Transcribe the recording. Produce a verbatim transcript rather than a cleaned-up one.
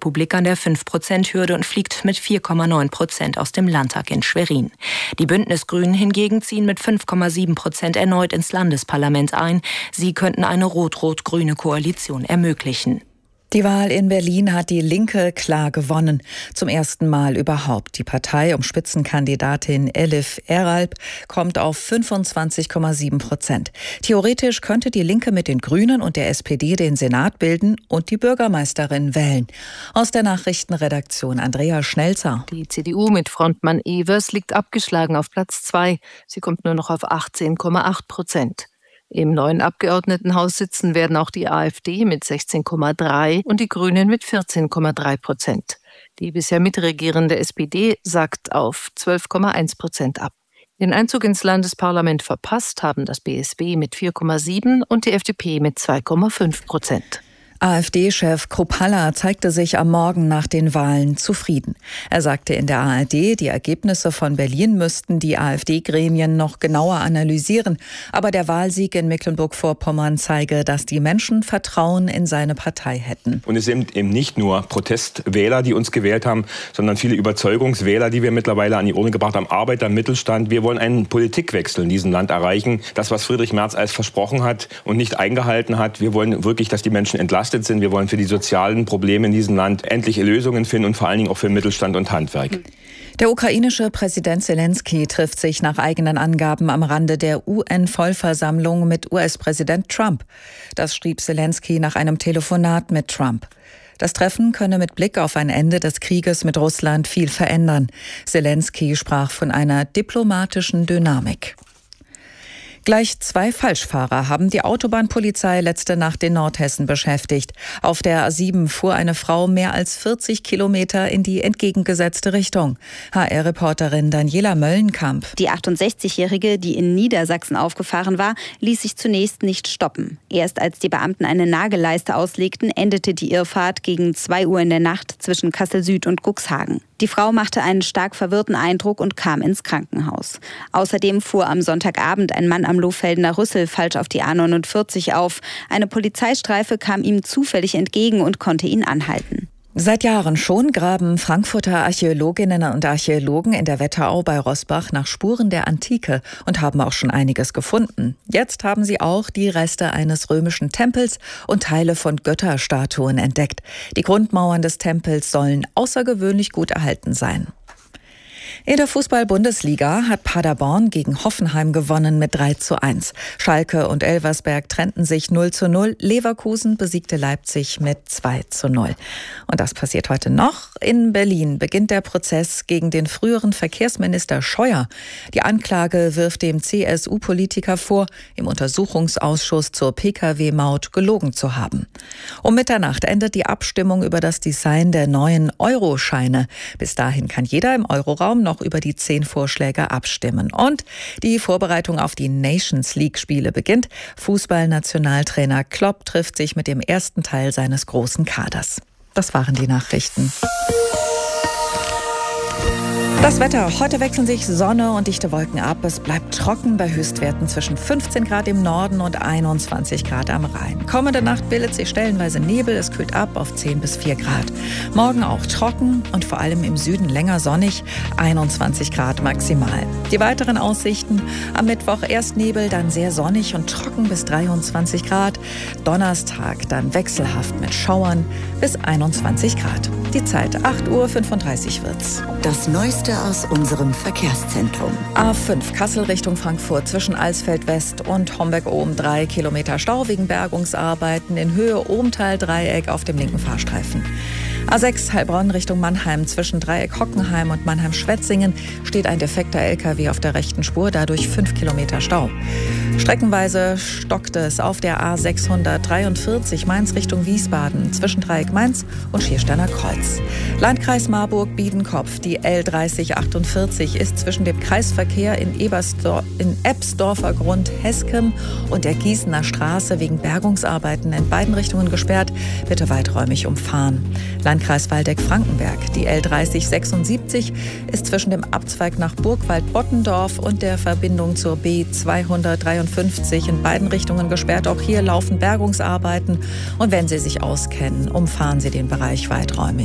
Bundesrepublik an der fünf Prozent Hürde und fliegt mit vier Komma neun Prozent aus dem Landtag in Schwerin. Die Bündnisgrünen hingegen ziehen mit fünf Komma sieben Prozent erneut ins Landesparlament ein. Sie könnten eine rot-rot-grüne Koalition ermöglichen. Die Wahl in Berlin hat die Linke klar gewonnen. Zum ersten Mal überhaupt. Die Partei um Spitzenkandidatin Elif Eralp kommt auf fünfundzwanzig Komma sieben Prozent. Theoretisch könnte die Linke mit den Grünen und der S P D den Senat bilden und die Bürgermeisterin wählen. Aus der Nachrichtenredaktion Andrea Schnelzer. Die C D U mit Frontmann Evers liegt abgeschlagen auf Platz zwei. Sie kommt nur noch auf achtzehn Komma acht Prozent. Im neuen Abgeordnetenhaus sitzen werden auch die AfD mit sechzehn Komma drei und die Grünen mit vierzehn Komma drei Prozent. Die bisher mitregierende S P D sagt auf zwölf Komma eins Prozent ab. Den Einzug ins Landesparlament verpasst haben das B S W mit vier Komma sieben und die F D P mit zwei Komma fünf Prozent. AfD-Chef Kruppalla zeigte sich am Morgen nach den Wahlen zufrieden. Er sagte in der A R D, die Ergebnisse von Berlin müssten die AfD-Gremien noch genauer analysieren. Aber der Wahlsieg in Mecklenburg-Vorpommern zeige, dass die Menschen Vertrauen in seine Partei hätten. Und es sind eben nicht nur Protestwähler, die uns gewählt haben, sondern viele Überzeugungswähler, die wir mittlerweile an die Urne gebracht haben. Arbeiter, Mittelstand. Wir wollen einen Politikwechsel in diesem Land erreichen. Das, was Friedrich Merz als versprochen hat und nicht eingehalten hat. Wir wollen wirklich, dass die Menschen entlastet sind. Wir wollen für die sozialen Probleme in diesem Land endlich Lösungen finden und vor allen Dingen auch für Mittelstand und Handwerk. Der ukrainische Präsident Zelensky trifft sich nach eigenen Angaben am Rande der U N-Vollversammlung mit U S-Präsident Trump. Das schrieb Zelensky nach einem Telefonat mit Trump. Das Treffen könne mit Blick auf ein Ende des Krieges mit Russland viel verändern. Zelensky sprach von einer diplomatischen Dynamik. Gleich zwei Falschfahrer haben die Autobahnpolizei letzte Nacht in Nordhessen beschäftigt. Auf der A sieben fuhr eine Frau mehr als vierzig Kilometer in die entgegengesetzte Richtung. H R-Reporterin Daniela Möllenkamp. Die achtundsechzigjährige, die in Niedersachsen aufgefahren war, ließ sich zunächst nicht stoppen. Erst als die Beamten eine Nagelleiste auslegten, endete die Irrfahrt gegen zwei Uhr in der Nacht zwischen Kassel Süd und Cuxhagen. Die Frau machte einen stark verwirrten Eindruck und kam ins Krankenhaus. Außerdem fuhr am Sonntagabend ein Mann am Lohfeldener Rüssel falsch auf die A neunundvierzig auf. Eine Polizeistreife kam ihm zufällig entgegen und konnte ihn anhalten. Seit Jahren schon graben Frankfurter Archäologinnen und Archäologen in der Wetterau bei Roßbach nach Spuren der Antike und haben auch schon einiges gefunden. Jetzt haben sie auch die Reste eines römischen Tempels und Teile von Götterstatuen entdeckt. Die Grundmauern des Tempels sollen außergewöhnlich gut erhalten sein. In der Fußball-Bundesliga hat Paderborn gegen Hoffenheim gewonnen mit drei zu eins. Schalke und Elversberg trennten sich null zu null. Leverkusen besiegte Leipzig mit zwei zu null. Und das passiert heute noch. In Berlin beginnt der Prozess gegen den früheren Verkehrsminister Scheuer. Die Anklage wirft dem C S U-Politiker vor, im Untersuchungsausschuss zur Pkw Maut gelogen zu haben. Um Mitternacht endet die Abstimmung über das Design der neuen Euro-Scheine. Bis dahin kann jeder im Euroraum noch über die zehn Vorschläge abstimmen. Und die Vorbereitung auf die Nations League-Spiele beginnt. Fußballnationaltrainer Klopp trifft sich mit dem ersten Teil seines großen Kaders. Das waren die Nachrichten. Das Wetter. Heute wechseln sich Sonne und dichte Wolken ab. Es bleibt trocken bei Höchstwerten zwischen fünfzehn Grad im Norden und einundzwanzig Grad am Rhein. Kommende Nacht bildet sich stellenweise Nebel. Es kühlt ab auf zehn bis vier Grad. Morgen auch trocken und vor allem im Süden länger sonnig. einundzwanzig Grad maximal. Die weiteren Aussichten. Am Mittwoch erst Nebel, dann sehr sonnig und trocken bis dreiundzwanzig Grad. Donnerstag dann wechselhaft mit Schauern bis einundzwanzig Grad. Die Zeit acht Uhr fünfunddreißig wird's. Das Neueste aus unserem Verkehrszentrum. A fünf Kassel Richtung Frankfurt zwischen Alsfeld West und Homberg-Ohm drei Kilometer Stau wegen Bergungsarbeiten in Höhe Obenthal-Dreieck auf dem linken Fahrstreifen. A sechs Heilbronn Richtung Mannheim zwischen Dreieck Hockenheim und Mannheim-Schwetzingen steht ein defekter L K W auf der rechten Spur, dadurch fünf Kilometer Stau. Streckenweise stockt es auf der A sechshundertdreiundvierzig Mainz Richtung Wiesbaden zwischen Dreieck Mainz und Schiersteiner Kreuz. Landkreis Marburg-Biedenkopf, die L dreißig achtundvierzig ist zwischen dem Kreisverkehr in, Ebersdor- in Ebsdorfer Grund Hesken und der Gießener Straße wegen Bergungsarbeiten in beiden Richtungen gesperrt. Bitte weiträumig umfahren. Landkreis Waldeck-Frankenberg, die L dreißig sechsundsiebzig ist zwischen dem Abzweig nach Burgwald-Bottendorf und der Verbindung zur B zweihundertdreiundfünfzig in beiden Richtungen gesperrt. Auch hier laufen Bergungsarbeiten und wenn Sie sich auskennen, umfahren Sie den Bereich weiträumig.